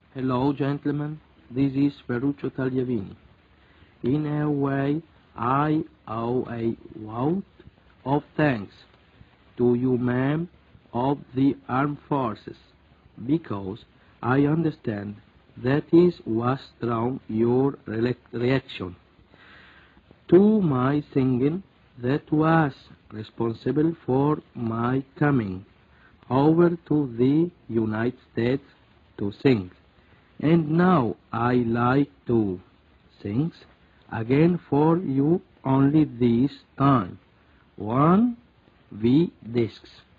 Hello, gentlemen. This is Ferruccio Tagliavini. In a way, I owe a vote of thanks to you, ma'am, of the armed forces, because I understand that is what drawn your reaction to my singing that was responsible for my coming over to the United States to sing. And now I like to sing again for you only this time. 1 V discs.